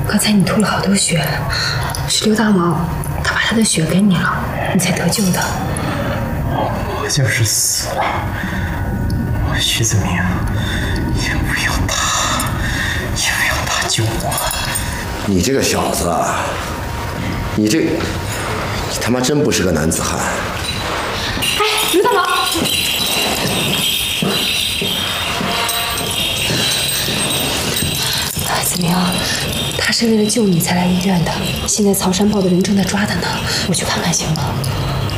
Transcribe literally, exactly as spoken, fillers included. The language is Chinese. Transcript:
刚才你吐了好多血，是刘大毛，他把他的血给你了，你才得救的。 我就是死了，徐子明也不要他，也不要他救我。 你这个小子啊，你这，你他妈真不是个男子汉。 哎，刘大毛！子明，他是为了救你才来医院的，现在曹山豹的人正在抓他呢，我去看看行吗？